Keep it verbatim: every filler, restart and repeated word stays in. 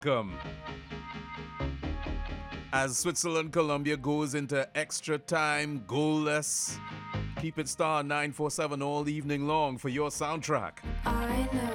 Come. As Switzerland, Colombia goes into extra time, goalless. Keep it star nine four seven all evening long for your soundtrack. I know.